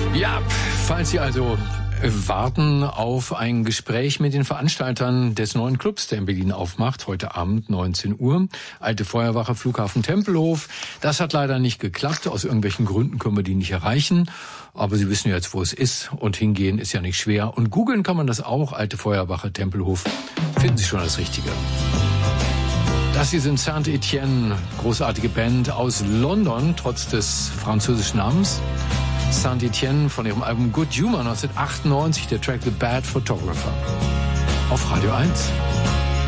Ja, falls Sie also warten auf ein Gespräch mit den Veranstaltern des neuen Clubs, der in Berlin aufmacht, heute Abend 19 Uhr. Alte Feuerwache, Flughafen Tempelhof. Das hat leider nicht geklappt. Aus irgendwelchen Gründen können wir die nicht erreichen. Aber Sie wissen ja jetzt, wo es ist. Und hingehen ist ja nicht schwer. Und googeln kann man das auch. Alte Feuerwache, Tempelhof. Finden Sie schon das Richtige. Das hier sind Saint-Etienne, großartige Band aus London, trotz des französischen Namens. Saint-Etienne von ihrem Album Good Humor 1998, der Track The Bad Photographer. Auf Radio 1.